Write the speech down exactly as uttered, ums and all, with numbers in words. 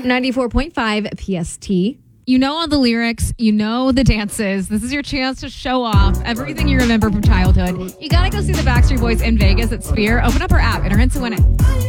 ninety-four point five P S T. You know all the lyrics. You know the dances. This is your chance to show off everything you remember from childhood. You got to go see the Backstreet Boys in Vegas at Sphere. Open up our app. Enter in to win it.